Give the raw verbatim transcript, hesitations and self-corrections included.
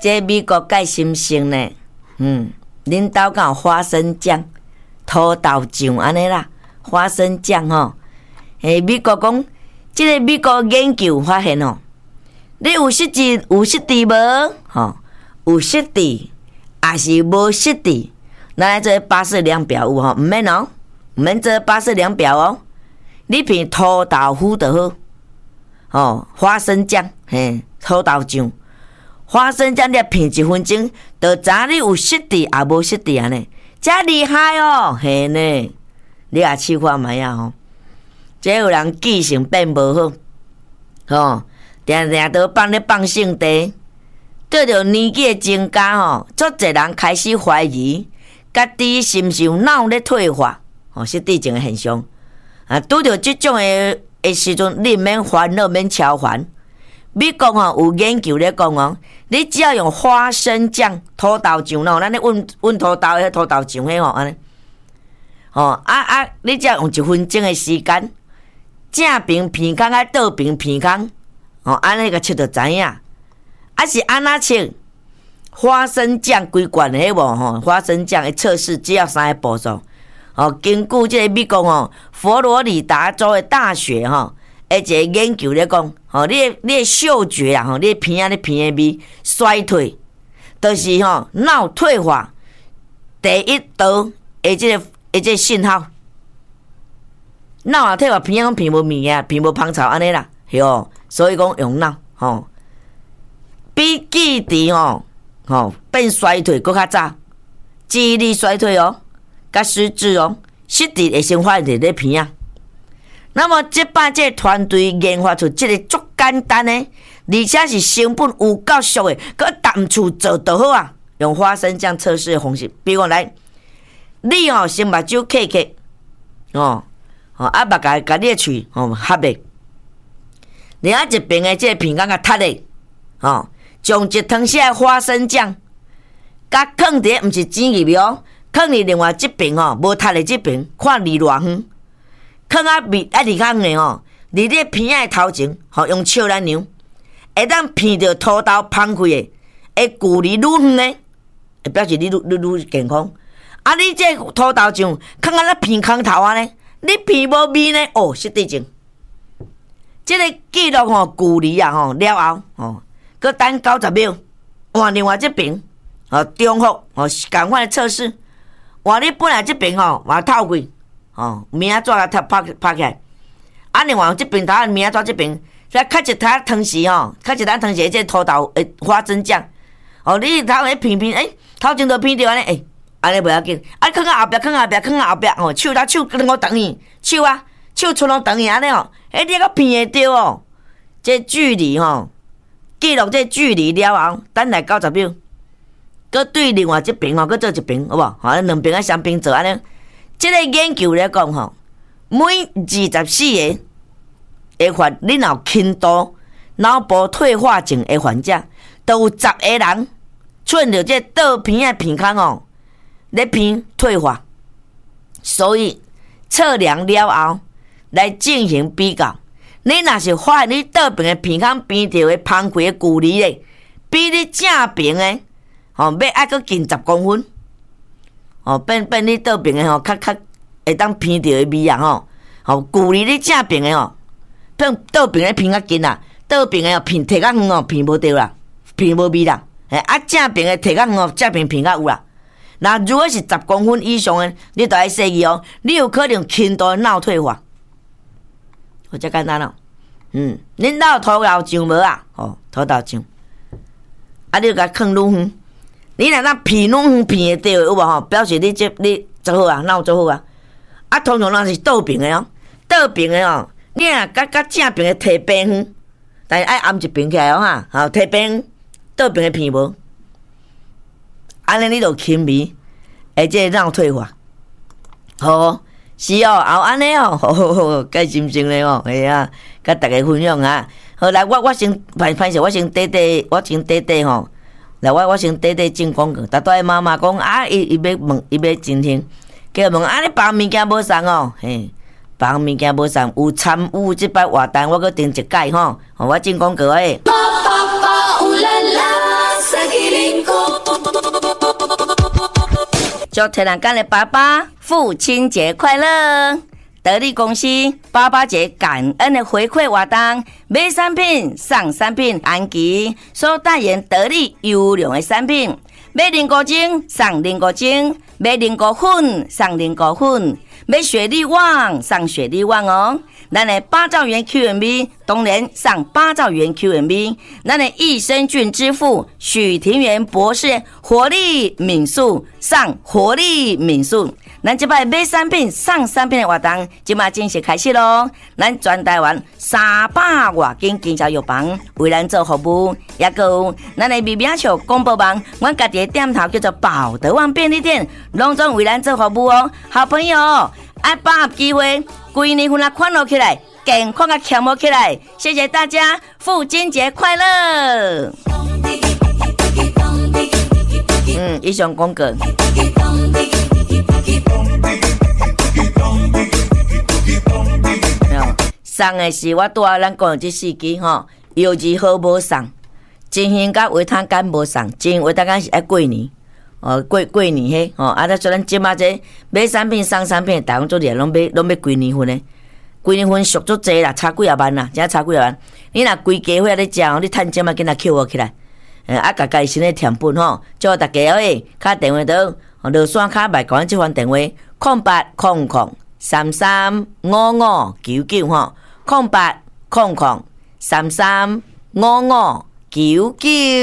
这美国介心性呢，嗯，恁兜敢有花生酱、土豆酱安尼啦，花生酱吼。诶，美国讲，即个美国研究发现吼，你有失智有失智无？吼，有失智，还是无失智？咱来做巴氏量表有吼，毋免哦，毋免做巴氏量表哦。你片土豆腐就好，吼，花生酱，嘿，土豆酱。花生酱你片一分钟，就知你有失智也无失智安尼，遮厉害哦，嘿呢，你也试看卖啊吼。这有人记性变无好，吼，定定都放咧放性地，对着年纪的增加吼，足侪人开始怀疑，家己是毋是有脑咧退化，吼，失智症的现象。啊，拄着即种的的时阵，你免烦恼，免超烦。美国吼有研究咧讲哦，你只要用花生酱、土豆酱咯，咱咧温温土豆迄土豆酱迄吼安尼，吼啊啊，你只要用一分钟的时间，正边鼻孔啊倒边鼻孔，吼安尼个切就知影。啊是安那切？花生酱规罐的迄无吼，花生酱的测试只要三个步骤。哦，根据即个美国吼佛罗里达州的大学吼。一个研究咧讲，吼，你的你的嗅觉啊，吼，你的鼻啊，你鼻的味衰退，就是吼脑退化第一道的即个的即个信号。脑啊退化，鼻啊讲鼻无味啊，鼻无芳草安尼啦，是哦。所以讲用脑，吼，比记忆吼，吼变衰退搁较早，记忆力衰退哦，甲失智哦，失智会先发现伫咧鼻啊。那么即摆即个团队研发出即个足简单的，而且是成本有够俗的，搁淡厝做就好啊！用花生酱测试的方式，比如讲来，你哦先目睭揢揢，哦，哦啊目甲甲你的喙哦合咧，另外一边的即个鼻孔甲塌咧，哦，将一汤匙的花生酱，甲放伫毋是煎入哦，放伫另外即边哦，无塌的即边，看离偌远。放啊味啊离较远吼，伫你鼻仔头前，吼用笑咱样，会当闻到土豆芳气的，会距离愈远呢，会表示你愈愈愈健康。啊，你这土豆酱放啊咱鼻孔头啊呢，你鼻无味呢，哦，失智症。这个记录吼，距离啊吼了后，吼，佮等九十秒，换另外这边，吼重复，吼共款的测试，换你本来这边吼嘛透过。哦，明仔早甲拍拍起来，啊，另外即边头，明仔早即边，再较一摊汤匙吼，较一摊汤匙即土豆诶花生酱，哦，你头迄片片，诶，头前都片着安尼，诶，安尼袂要紧，啊，放到后壁，放到后壁，放到后壁，哦，手头手两个长去，手啊，手伸拢长去安尼哦，诶，你个片会着哦，这距离吼，记录这距离了后，等来九十秒，搁对另外即边吼，搁做一边，好无？吼，两边啊相并做安尼。这个研究来讲吼，每二十四个会患你若有轻度脑部退化症的患者，都有十个人出现着这倒鼻的鼻孔哦，咧鼻退化。所以测量了后来进行比较，你若是发现你倒边的鼻孔边着的芳气的距离咧，比你正边的吼要爱搁近十公分。哦，变变你倒边的吼，较较会当闻到的味啊吼，吼距离你正边的吼，变倒边的鼻较近啦，倒边的哦鼻摕较远哦，鼻无着啦，鼻无味啦，诶啊正边的摕较远哦，正边鼻较有啦。那如果是十公分以上的，你就要设计哦，你有可能轻度的脑退化。好，遮简单咯。嗯，恁兜土豆酱无啊？哦，土豆酱，啊你就甲放愈远。你若那鼻愈远鼻会着有无吼？表示你这你做好啊，脑做好啊。啊，通常若是倒边的哦，倒边的哦，你若甲甲正边的摕边远，但是爱按一边起来哦哈，吼摕边倒边的鼻无，安尼你就轻微，而且脑退化。好，是哦，后安尼哦，好好好，介心情咧哦，系啊，甲大家分享啊。好来，我我先歹歹势，我先短短，我先短短吼。来，我我先短短进广告。大大妈妈讲啊，伊伊要问，伊要真听，叫问啊，你别物件无送哦，嘿，别物件无送，有参与即摆活动，我搁订一届吼，我进广告诶。 祝天然干的爸爸父亲节快乐！得力公司爸爸节感恩的回馈活动，买产品送产品，安琪所代言得力优良的产品，买菱果精送菱果精，买菱果粉送菱果粉，买雪莉网送雪莉网哦。咱的八兆元 Q M B 当然上八兆元 Q M B， 咱的益生菌之父许庭元博士活力敏素上活力敏素，咱这摆买产品上产品的活动，即马正式开始咯。咱全台湾三百外间经销药房为咱做服务，也有咱的微名笑广播网，阮家己的店头叫做宝德旺便利店，拢总为咱做服务哦。好朋友，爱把握机会，规年份啊快乐起来，健康啊强活起来。谢谢大家，父亲节快乐！嗯，以上广告。送的是我拄仔咱讲的这四支吼，药字好无送，真心甲维他干无送，真维他干是爱过年。哦，过过年嘿，哦，啊，咱说咱即马这买产品送产品，大家做咧拢买拢买几年份的，几年份俗足济啦，差几啊万啦，真差几啊万。你若规家伙咧食哦，你趁即马紧来扣我起来，呃，啊，家家身体填本吼，祝大家诶，卡电话到落线卡卖讲即番电话，空八空空三三五五九九吼，空八空空三三五五九九。